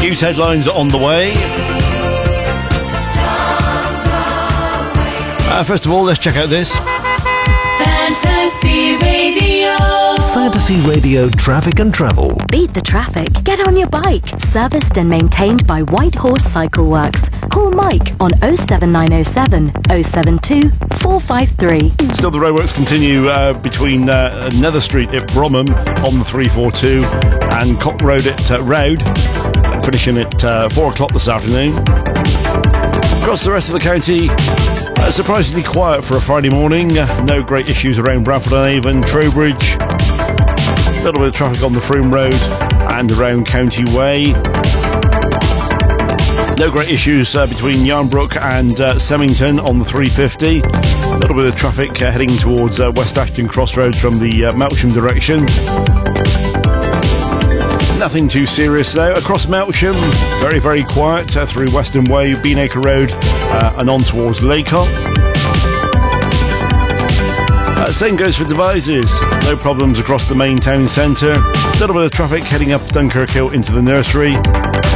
News headlines on the way. First of all, let's check out this. Fantasy Radio. Fantasy Radio traffic and travel. Beat the traffic. Get on your bike. Serviced and maintained by White Horse Cycle Works. Call Mike on 07907 072 453. Still, the roadworks continue between Nether Street at Bromham on the 342 and Cock Road at Roud, finishing at 4 o'clock this afternoon. Across the rest of the county, surprisingly quiet for a Friday morning. No great issues around Bradford-on-Avon, Trowbridge. A little bit of traffic on the Froome Road and around County Way. No great issues between Yarnbrook and Semmington on the 350. A little bit of traffic heading towards West Ashton Crossroads from the Melksham direction. Nothing too serious though. Across Melksham, very, very quiet through Western Way, Beanacre Road and on towards Laycott. Same goes for Devizes. No problems across the main town centre. A little bit of traffic heading up Dunkirk Hill into the nursery.